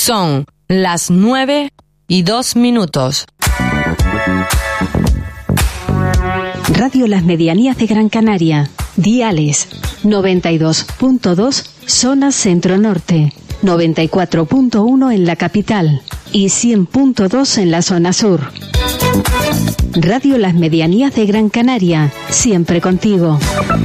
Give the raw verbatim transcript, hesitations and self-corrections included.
Son las nueve y dos minutos. Radio Las Medianías de Gran Canaria. Diales noventa y dos punto dos zona centro-norte, noventa y cuatro punto uno en la capital y cien punto dos en la zona sur. Radio Las Medianías de Gran Canaria, siempre contigo.